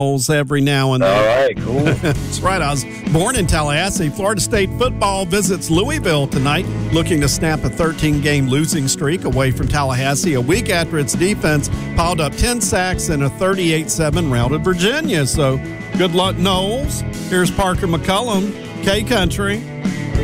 every now and then. All right, cool. That's right. I was born in Tallahassee. Florida State football visits Louisville tonight, looking to snap a 13-game losing streak away from Tallahassee a week after its defense piled up 10 sacks and a 38-7 routed Virginia. So good luck, Noles. Here's Parker McCullum, K-Country.